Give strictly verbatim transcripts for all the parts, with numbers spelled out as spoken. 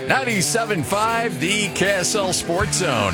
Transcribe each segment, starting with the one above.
ninety-seven point five, the K S L Sports Zone.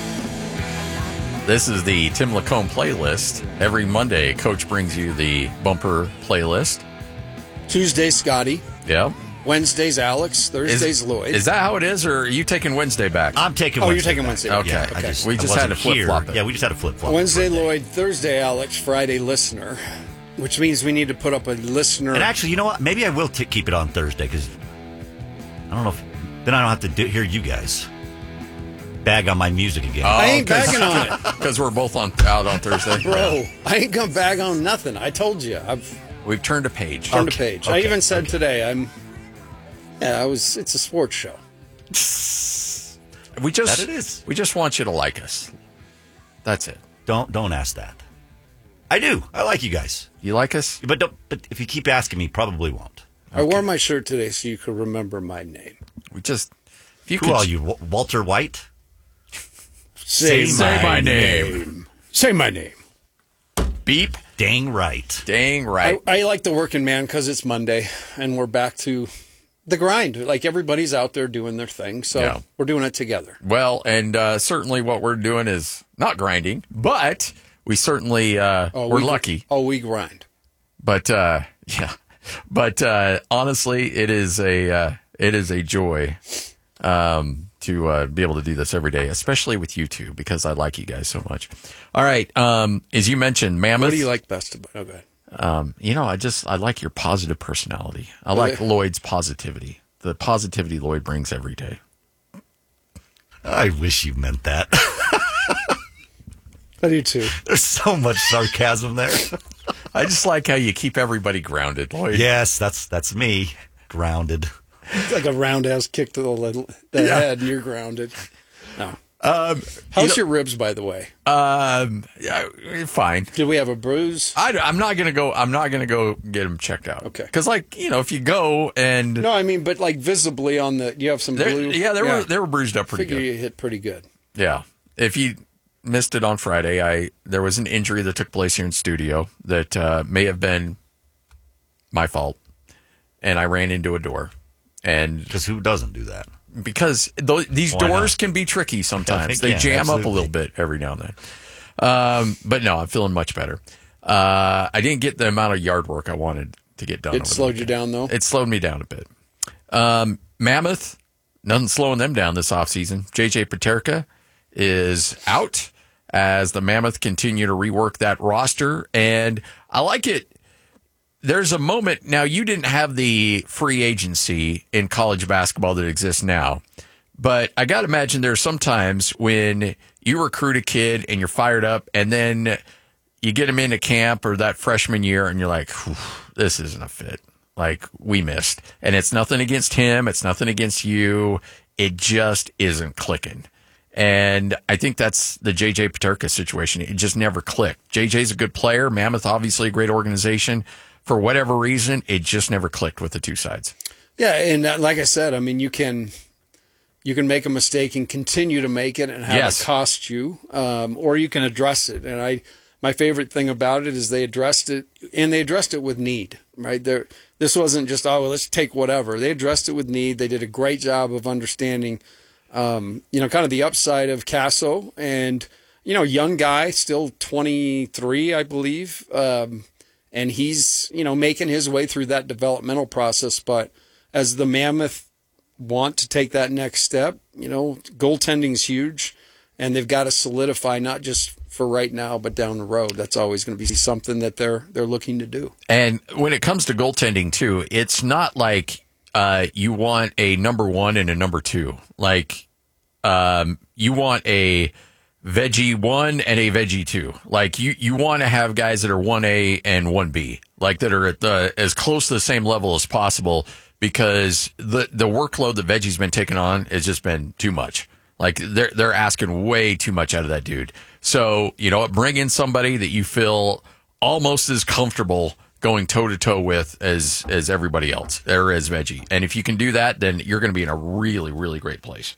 This is the Tim Lacombe playlist. Every Monday, Coach brings you the bumper playlist. Tuesday, Scotty. Yeah. Wednesday's Alex. Thursday's is, Lloyd. Is that how it is, or are you taking Wednesday back? I'm taking oh, Wednesday. you're taking back. Wednesday. Okay. Yeah, okay. I just, we I just had to wasn't here. flip-flop it. Yeah, we just had to flip-flop Wednesday, Friday. Lloyd. Thursday, Alex. Friday, listener. Which means we need to put up a listener. And actually, you know what? Maybe I will t- keep it on Thursday, because I don't know if... Then I don't have to do, hear you guys bag on my music again. Oh, I ain't bagging on it. Because we're both on out on Thursday. Bro, yeah. I ain't gonna bag on nothing. I told you. I've We've turned a page. turned Okay. a page. I Okay. even said Okay. today, I'm... Yeah, I was. It's a sports show. We just, That it is. We just want you to like us. That's it. Don't don't ask that. I do. I like you guys. You like us? But don't, but if you keep asking me, probably won't. I wore my shirt today so you could remember my name. We just... If you Who could, are you, Wa- Walter White? Say, Say my name. Say my name. Beep. Dang right. Dang right. I, I like the working man because it's Monday and we're back to the grind. Like everybody's out there doing their thing, so Yeah. we're doing it together. Well, and uh, certainly what we're doing is not grinding, but we certainly uh, Oh, we're we- lucky. Oh, we grind. But uh, yeah, but uh, honestly, it is a uh, it is a joy um, to uh, be able to do this every day, especially with you two, because I like you guys so much. All right, um, as you mentioned, Mammoth. What do you like best about? Okay. Um, you know, I just I like your positive personality. I like Really? Lloyd's positivity. The positivity Lloyd brings every day. I wish you meant that. I do too. There's so much sarcasm there. I just like how you keep everybody grounded, Lloyd. Yes, that's that's me. Grounded. It's like a roundhouse kick to the, little, the Yeah. head, and you're grounded. No. Um, How's your ribs, by the way? um, yeah, fine. Did we have a bruise? I, am not gonna go. I'm not gonna go get them checked out. Okay. Because, like, you know, if you go and No, I mean, but like visibly on the, you have some they're- blue. yeah, they were they were bruised up pretty Figure good. you hit pretty good. Yeah. If you missed it on Friday, I there was an injury that took place here in studio that uh, may have been my fault, and I ran into a door, and Because who doesn't do that? because th- these Why doors not? can be tricky sometimes. They They can, jam up a absolutely. little bit every now and then. Um, but no, I'm feeling much better. Uh, I didn't get the amount of yard work I wanted to get done. It over the slowed you weekend. down, though? It slowed me down a bit. Um, Mammoth, nothing slowing them down this offseason. J J Paterka is out as the Mammoth continue to rework that roster. And I like it. There's a moment now. You didn't have the free agency in college basketball that exists now, but I got to imagine there's sometimes when you recruit a kid and you're fired up, and then you get him into camp or that freshman year, and you're like, "Whew, this isn't a fit. Like, we missed." And it's nothing against him. It's nothing against you. It just isn't clicking. And I think that's the J J Paterka situation. It just never clicked. J J's a good player. Mammoth, obviously a great organization. For whatever reason, it just never clicked with the two sides. Yeah, and uh, like I said, I mean, you can you can make a mistake and continue to make it and have Yes. it cost you, um, or you can address it. And I, my favorite thing about it is they addressed it, and they addressed it with need. Right there, this wasn't just oh well, let's take whatever. They addressed it with need. They did a great job of understanding, um, you know, kind of the upside of Casso, and you know, young guy, still twenty-three, I believe. Um, And he's, you know, making his way through that developmental process. But as the Mammoth want to take that next step, you know, goaltending's huge, and they've got to solidify not just for right now, but down the road. That's always going to be something that they're they're looking to do. And when it comes to goaltending, too, it's not like uh, you want a number one and a number two. Like, um, you want a veggie one and a veggie two. Like, you, you want to have guys that are one A and one B, like that are at the as close to the same level as possible, because the the workload that Veggie's been taking on has just been too much. Like, they're they're asking way too much out of that dude. So, you know, bring in somebody that you feel almost as comfortable going toe to toe with as as everybody else, or as Veggie. And if you can do that, then you're going to be in a really, really great place.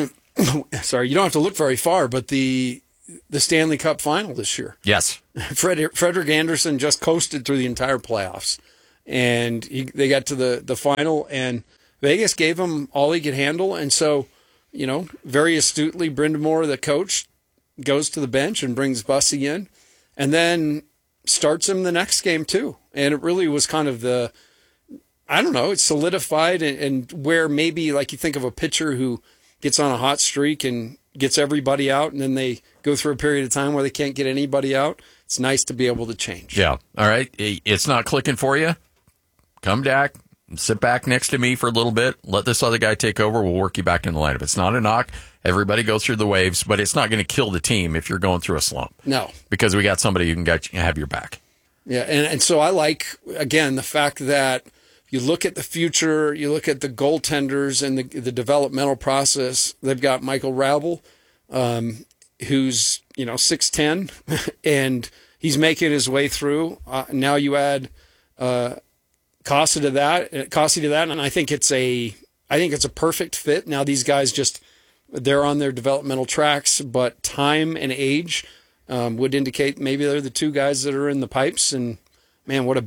Sorry, you don't have to look very far, but the the Stanley Cup final this year. Yes. Fred, Frederick Anderson just coasted through the entire playoffs, and he, they got to the, the final, and Vegas gave him all he could handle. And so, you know, very astutely, Brindamore, the coach, goes to the bench and brings Bussy in and then starts him the next game too. And it really was kind of the, I don't know, it's solidified and, and where maybe like you think of a pitcher who gets on a hot streak and gets everybody out and then they go through a period of time where they can't get anybody out. It's nice to be able to change. Yeah. All right. It's not clicking for you. Come back, sit back next to me for a little bit. Let this other guy take over. We'll work you back in the lineup. It's not a knock. Everybody go through the waves, but it's not going to kill the team if you're going through a slump. No. Because we got somebody who can get, have your back. Yeah. And, and so I like, again, the fact that you look at the future, you look at the goaltenders and the, the developmental process. They've got Michael Rabel, um, who's, you know, six ten, and he's making his way through. Uh, now you add uh, Costa to that, Costa to that, and I think it's a, I think it's a perfect fit. Now these guys just, they're on their developmental tracks, but time and age um, would indicate maybe they're the two guys that are in the pipes. And man, what a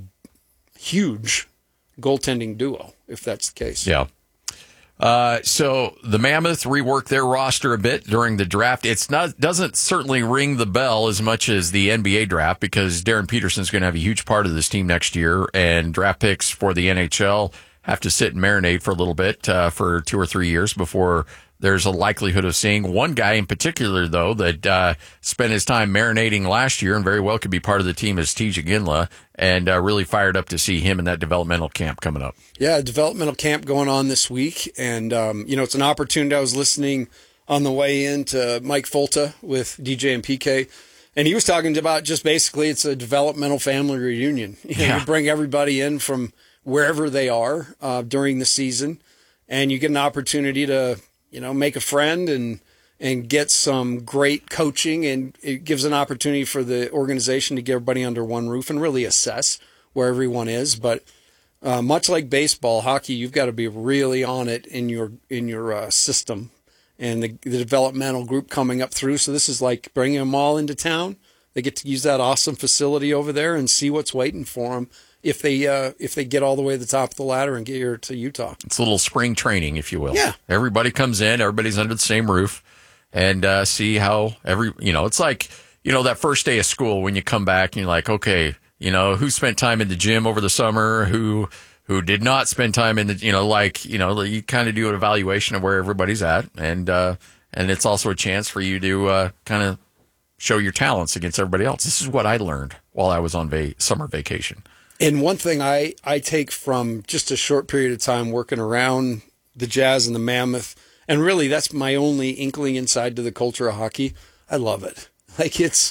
huge goaltending duo, if that's the case. Yeah. Uh, so the Mammoth reworked their roster a bit during the draft. It's not, doesn't certainly ring the bell as much as the N B A draft because Darren Peterson's going to have a huge part of this team next year, and draft picks for the N H L have to sit and marinate for a little bit, uh, for two or three years before there's a likelihood of seeing one guy in particular, though, that uh, spent his time marinating last year and very well could be part of the team is T J Ginla, and uh, really fired up to see him in that developmental camp coming up. Yeah, developmental camp going on this week, and um, you know, it's an opportunity. I was listening on the way in to Mike Folta with D J and P K, and he was talking about just basically it's a developmental family reunion. You know, yeah. You bring everybody in from wherever they are uh, during the season, and you get an opportunity to, you know, make a friend and and get some great coaching, and it gives an opportunity for the organization to get everybody under one roof and really assess where everyone is. But uh, much like baseball, hockey, you've got to be really on it in your in your uh, system, and the, the developmental group coming up through. So this is like bringing them all into town. They get to use that awesome facility over there and see what's waiting for them if they uh, if they get all the way to the top of the ladder and get here to Utah. It's a little spring training, if you will. Yeah. Everybody comes in, everybody's under the same roof, and uh, see how every, you know, it's like, you know, that first day of school when you come back and you're like, okay, you know, who spent time in the gym over the summer, who who did not spend time in the, you know, like, you know, you kind of do an evaluation of where everybody's at, and uh, and it's also a chance for you to uh, kind of show your talents against everybody else. This is what I learned while I was on va- summer vacation. And one thing I, I take from just a short period of time working around the Jazz and the Mammoth, and really that's my only inkling inside to the culture of hockey, I love it. Like it's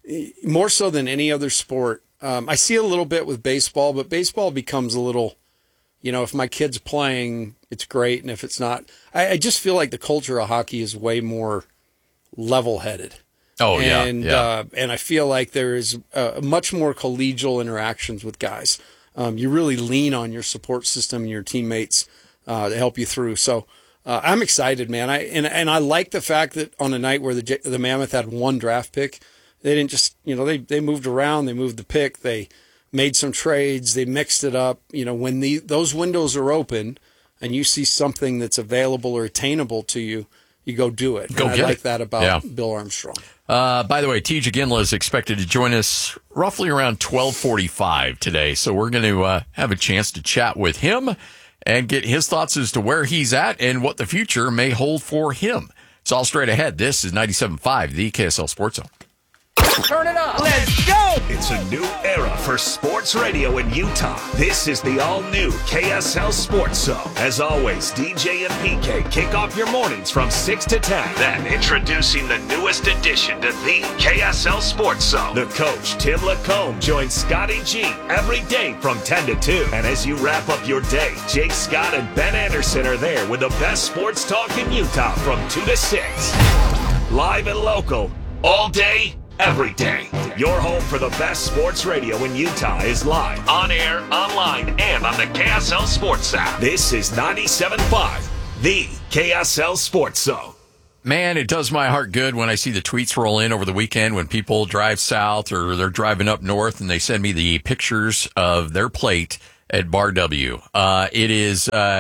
more so than any other sport. Um, I see it a little bit with baseball, but baseball becomes a little, you know, if my kid's playing, it's great. And if it's not, I, I just feel like the culture of hockey is way more level-headed. Oh, yeah. And, yeah. uh, and I feel like there is uh, much more collegial interactions with guys. Um, you really lean on your support system and your teammates uh, to help you through. So uh, I'm excited, man. I and and I like the fact that on a night where the the Mammoth had one draft pick, they didn't just, you know, they they moved around, they moved the pick, they made some trades, they mixed it up. You know, when the those windows are open and you see something that's available or attainable to you, you go do it. Go and get I like it. that about Yeah. Bill Armstrong. Uh, by the way, T J Ginla is expected to join us roughly around twelve forty-five today. So we're going to uh, have a chance to chat with him and get his thoughts as to where he's at and what the future may hold for him. It's all straight ahead. This is ninety-seven point five, the K S L Sports Zone. Turn it up. Let's go. It's a new era for sports radio in Utah. This is the all-new K S L Sports Zone. As always, D J and P K kick off your mornings from six to ten. Then, introducing the newest addition to the K S L Sports Zone. The coach, Tim Lacombe, joins Scotty G every day from ten to two. And as you wrap up your day, Jake Scott and Ben Anderson are there with the best sports talk in Utah from two to six. Live and local, all day, every day. Your home for the best sports radio in Utah is live, on air, online, and on the K S L Sports app. This is ninety-seven point five, the K S L Sports Zone. Man, it does my heart good when I see the tweets roll in over the weekend when people drive south or they're driving up north and they send me the pictures of their plate at Bar W. Uh, it is, uh,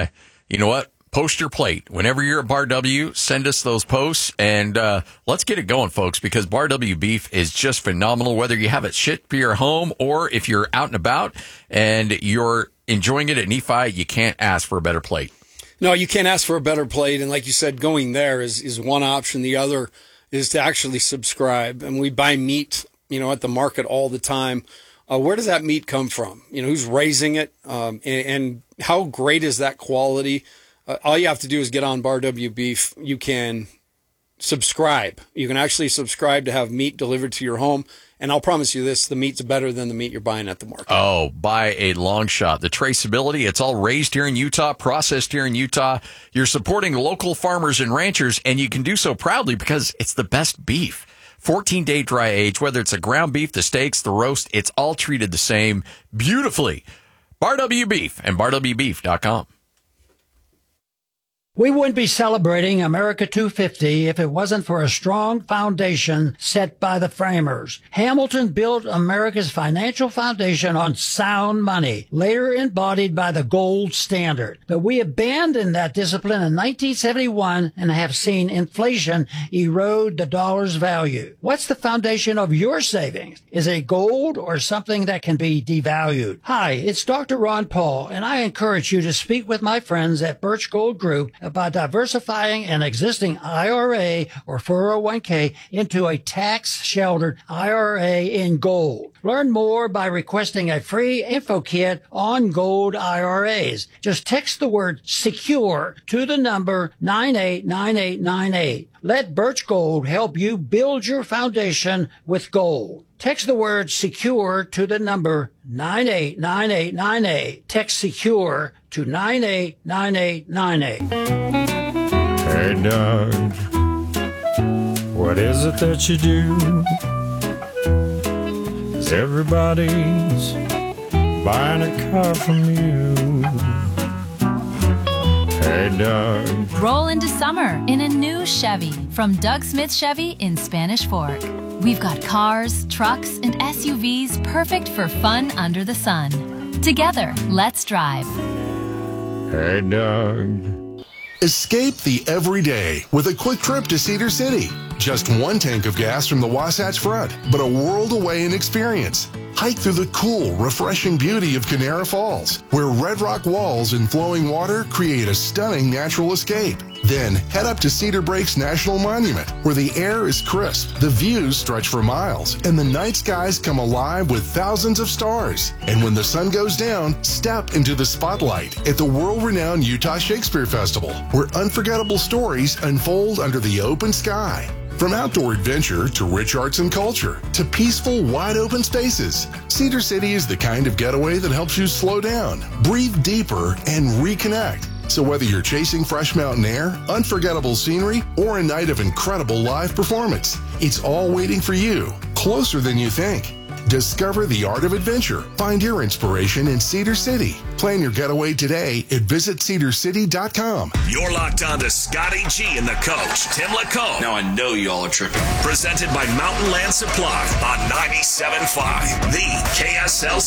you know what? Post your plate. Whenever you're at Bar W, send us those posts, and uh, let's get it going, folks, because Bar W beef is just phenomenal, whether you have it shipped to your home or if you're out and about and you're enjoying it at Nephi, you can't ask for a better plate. No, you can't ask for a better plate. And like you said, going there is, is one option. The other is to actually subscribe. And we buy meat, you know, at the market all the time. Uh, where does that meat come from? You know, who's raising it? Um, and, and how great is that quality? Uh, all you have to do is get on Bar W Beef. You can subscribe. You can actually subscribe to have meat delivered to your home. And I'll promise you this, the meat's better than the meat you're buying at the market. Oh, by a long shot. The traceability, it's all raised here in Utah, processed here in Utah. You're supporting local farmers and ranchers, and you can do so proudly because it's the best beef. fourteen-day dry age, whether it's a ground beef, the steaks, the roast, it's all treated the same beautifully. Bar W Beef and bar w beef dot com. We wouldn't be celebrating America two fifty if it wasn't for a strong foundation set by the framers. Hamilton built America's financial foundation on sound money, later embodied by the gold standard. But we abandoned that discipline in nineteen seventy-one and have seen inflation erode the dollar's value. What's the foundation of your savings? Is it gold or something that can be devalued? Hi, it's Doctor Ron Paul, and I encourage you to speak with my friends at Birch Gold Group about diversifying an existing I R A or four oh one k into a tax-sheltered I R A in gold. Learn more by requesting a free info kit on gold I R As. Just text the word SECURE to the number nine eight nine eight nine eight. Let Birch Gold help you build your foundation with gold. Text the word SECURE to the number nine eight nine eight nine eight. Text SECURE to nine eight nine eight nine eight. Hey, Doug, what is it that you do? 'Cause everybody's buying a car from you. Hey, Doug. Roll into summer in a new Chevy from Doug Smith Chevy in Spanish Fork. We've got cars, trucks, and S U Vs perfect for fun under the sun. Together, let's drive. Hey, Doug. Escape the everyday with a quick trip to Cedar City. Just one tank of gas from the Wasatch Front, but a world away in experience. Hike through the cool, refreshing beauty of Canara Falls, where red rock walls and flowing water create a stunning natural escape. Then head up to Cedar Breaks National Monument, where the air is crisp, the views stretch for miles, and the night skies come alive with thousands of stars. And when the sun goes down, step into the spotlight at the world-renowned Utah Shakespeare Festival, where unforgettable stories unfold under the open sky. From outdoor adventure to rich arts and culture to peaceful, wide-open spaces, Cedar City is the kind of getaway that helps you slow down, breathe deeper, and reconnect. So whether you're chasing fresh mountain air, unforgettable scenery, or a night of incredible live performance, it's all waiting for you, closer than you think. Discover the art of adventure. Find your inspiration in Cedar City. Plan your getaway today at visit cedar city dot com. You're locked on to Scotty G and the coach, Tim LaCombe. Now I know y'all are tripping. Presented by Mountain Land Supply on ninety-seven point five, the K S L